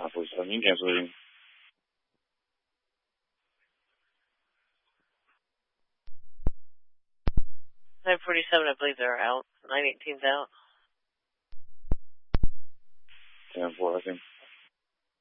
947. You can cancel it. 947, I believe they're out. 918's out. 10-4, I think.